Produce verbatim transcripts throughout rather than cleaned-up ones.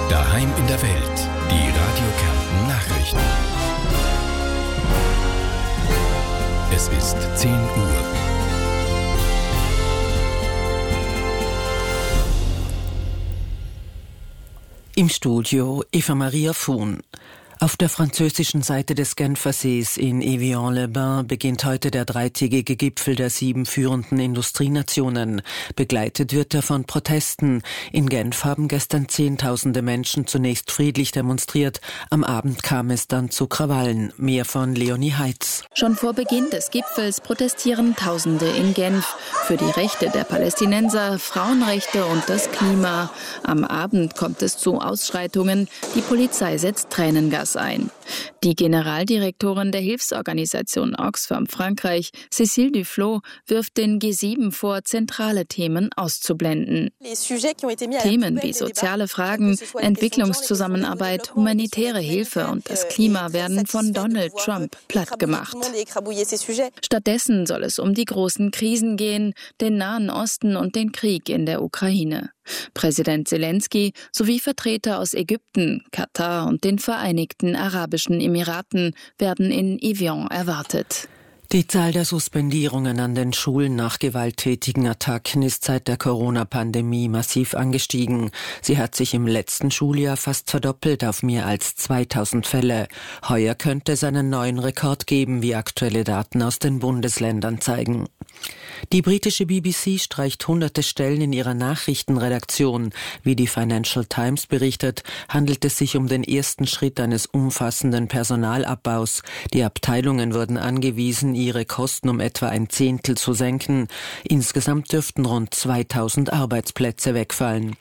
Daheim in der Welt. Die Radio Kärnten Nachrichten. Es ist zehn Uhr. Im Studio Eva Maria Fuhn. Auf der französischen Seite des Genfersees in Évian-les-Bains beginnt heute der dreitägige Gipfel der sieben führenden Industrienationen. Begleitet wird er von Protesten. In Genf haben gestern Zehntausende Menschen zunächst friedlich demonstriert. Am Abend kam es dann zu Krawallen. Mehr von Leonie Heitz. Schon vor Beginn des Gipfels protestieren Tausende in Genf für die Rechte der Palästinenser, Frauenrechte und das Klima. Am Abend kommt es zu Ausschreitungen. Die Polizei setzt Tränengas ein. Die Generaldirektorin der Hilfsorganisation Oxfam Frankreich, Cécile Duflot, wirft den G sieben vor, zentrale Themen auszublenden. Themen wie soziale Fragen, Entwicklungszusammenarbeit, humanitäre Hilfe und das Klima werden von Donald Trump plattgemacht. Stattdessen soll es um die großen Krisen gehen, den Nahen Osten und den Krieg in der Ukraine. Präsident Zelensky sowie Vertreter aus Ägypten, Katar und den Vereinigten Arabischen Emiraten werden in Évian erwartet. Die Zahl der Suspendierungen an den Schulen nach gewalttätigen Attacken ist seit der Corona-Pandemie massiv angestiegen. Sie hat sich im letzten Schuljahr fast verdoppelt auf mehr als zweitausend Fälle. Heuer könnte es einen neuen Rekord geben, wie aktuelle Daten aus den Bundesländern zeigen. Die britische B B C streicht hunderte Stellen in ihrer Nachrichtenredaktion. Wie die Financial Times berichtet, handelt es sich um den ersten Schritt eines umfassenden Personalabbaus. Die Abteilungen wurden angewiesen, ihre Kosten um etwa ein Zehntel zu senken. Insgesamt dürften rund zweitausend Arbeitsplätze wegfallen.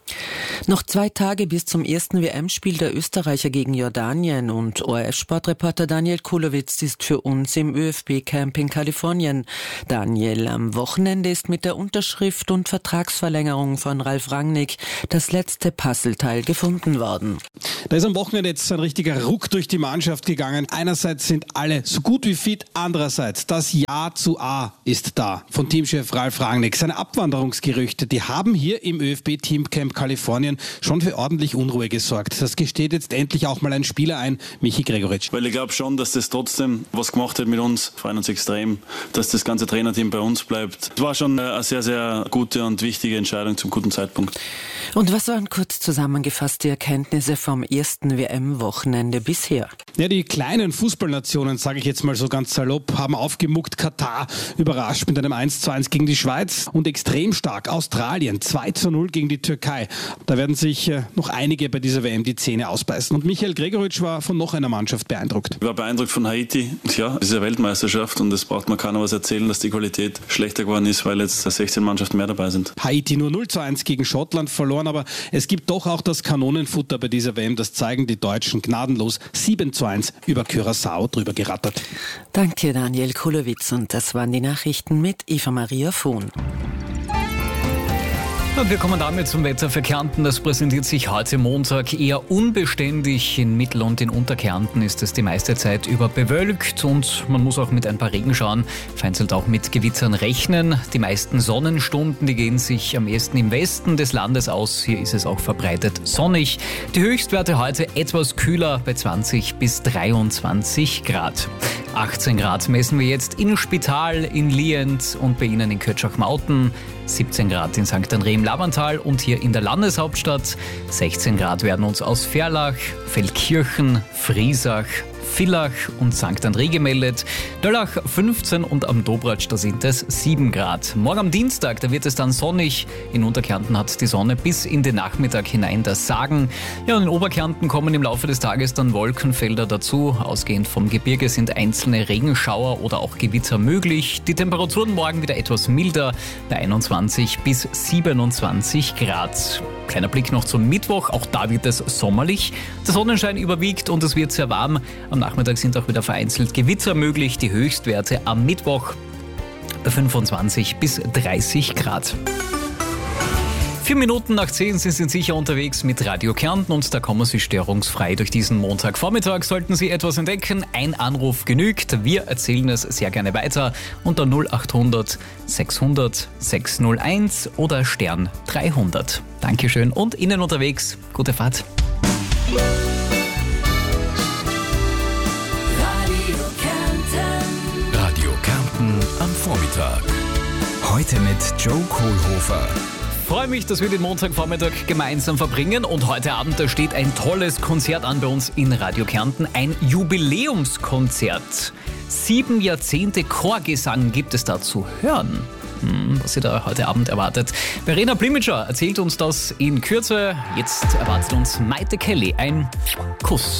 Noch zwei Tage bis zum ersten W M-Spiel der Österreicher gegen Jordanien und O R F-Sportreporter Daniel Kulowitz ist für uns im ÖFB-Camp in Kalifornien. Daniel, am Wochenende ist mit der Unterschrift und Vertragsverlängerung von Ralf Rangnick das letzte Puzzleteil gefunden worden. Da ist am Wochenende jetzt ein richtiger Ruck durch die Mannschaft gegangen. Einerseits sind alle so gut wie fit, andererseits das Ja zu A ist da von Teamchef Ralf Rangnick. Seine Abwanderungsgerüchte, die haben hier im ÖFB-Teamcamp Kalifornien schon für ordentlich Unruhe gesorgt. Das gesteht jetzt endlich auch mal ein Spieler ein, Michi Gregoritsch. Weil ich glaube schon, dass das trotzdem was gemacht hat mit uns, freuen uns extrem, dass das ganze Trainerteam bei uns bleibt. Es war schon eine sehr, sehr gute und wichtige Entscheidung zum guten Zeitpunkt. Und was waren kurz zusammengefasst die Erkenntnisse vom ersten W M-Wochenende bisher? Ja, die kleinen Fußballnationen, sage ich jetzt mal so ganz salopp, haben aufgemuckt. Katar überrascht mit einem eins zu eins gegen die Schweiz und extrem stark Australien zwei zu null gegen die Türkei. Da werden sich äh, noch einige bei dieser W M die Zähne ausbeißen. Und Michael Gregoritsch war von noch einer Mannschaft beeindruckt. Ich war beeindruckt von Haiti. Ja, es ist eine Weltmeisterschaft und es braucht man keiner was erzählen, dass die Qualität schlechter geworden ist, weil jetzt sechzehn Mannschaften mehr dabei sind. Haiti nur null zu eins gegen Schottland verloren, aber es gibt doch auch das Kanonenfutter bei dieser W M. Das zeigen die Deutschen gnadenlos. sieben zu eins über Curaçao drüber gerattert. Danke, Daniel Kulowitz. Und das waren die Nachrichten mit Eva Maria Fuhn. Und wir kommen damit zum Wetter für Kärnten. Das präsentiert sich heute Montag eher unbeständig. In Mittel- und in Unterkärnten ist es die meiste Zeit über bewölkt und man muss auch mit ein paar Regenschauern, vereinzelt auch mit Gewittern rechnen. Die meisten Sonnenstunden, die gehen sich am ehesten im Westen des Landes aus. Hier ist es auch verbreitet sonnig. Die Höchstwerte heute etwas kühler bei zwanzig bis dreiundzwanzig Grad. achtzehn Grad messen wir jetzt in Spital, in Lienz und bei Ihnen in Kötschach-Mauten. siebzehn Grad in Sankt André im Labantal und hier in der Landeshauptstadt. sechzehn Grad werden uns aus Ferlach, Feldkirchen, Friesach, Villach und Sankt André gemeldet. Döllach fünfzehn und am Dobratsch, da sind es sieben Grad. Morgen am Dienstag, da wird es dann sonnig. In Unterkärnten hat die Sonne bis in den Nachmittag hinein das Sagen. Ja, und in Oberkärnten kommen im Laufe des Tages dann Wolkenfelder dazu. Ausgehend vom Gebirge sind einzelne Regenschauer oder auch Gewitter möglich. Die Temperaturen morgen wieder etwas milder, bei einundzwanzig bis siebenundzwanzig Grad. Kleiner Blick noch zum Mittwoch, auch da wird es sommerlich. Der Sonnenschein überwiegt und es wird sehr warm. Am Nachmittag sind auch wieder vereinzelt Gewitter möglich. Die Höchstwerte am Mittwoch bei fünfundzwanzig bis dreißig Grad. Vier Minuten nach zehn sind Sie sicher unterwegs mit Radio Kärnten und da kommen Sie störungsfrei durch diesen Montagvormittag. Sollten Sie etwas entdecken, ein Anruf genügt. Wir erzählen es sehr gerne weiter unter null achthundert sechshundert sechshunderteins oder Stern dreihundert. Dankeschön und Ihnen unterwegs gute Fahrt. Radio Kärnten am Vormittag. Heute mit Joe Kohlhofer. Freue mich, dass wir den Montagvormittag gemeinsam verbringen und heute Abend, da steht ein tolles Konzert an bei uns in Radio Kärnten, ein Jubiläumskonzert. Sieben Jahrzehnte Chorgesang gibt es da zu hören. Hm, was Sie da heute Abend erwartet. Verena Blimitscher erzählt uns das in Kürze. Jetzt erwartet uns Maite Kelly. Ein Kuss.